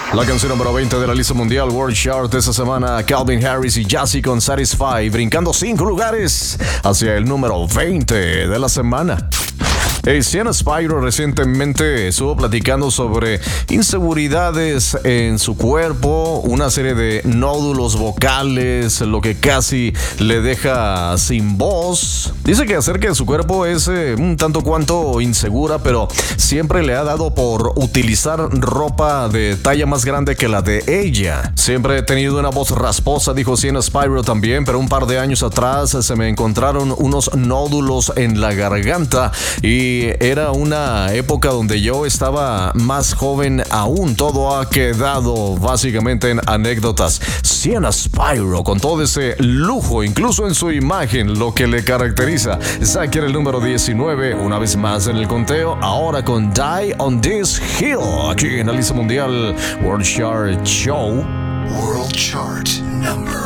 La canción número 20 de la lista mundial World Chart de esta semana, Calvin Harris y Jazzy con Satisfy, brincando 5 lugares hacia el número 20 de la semana. Sienna Spyro recientemente estuvo platicando sobre inseguridades en su cuerpo, una serie de nódulos vocales, lo que casi le deja sin voz. Dice que acerca de su cuerpo es un tanto cuanto insegura, pero siempre le ha dado por utilizar ropa de talla más grande que la de ella. Siempre he tenido una voz rasposa, dijo Sienna Spyro también, pero un par de años atrás se me encontraron unos nódulos en la garganta y era una época donde yo estaba más joven aún. Todo ha quedado básicamente en anécdotas. Sienna Spyro con todo ese lujo, incluso en su imagen, lo que le caracteriza. Está aquí en el número 19, una vez más en el conteo, ahora con Die on This Hill, aquí en la lista mundial World Chart Show.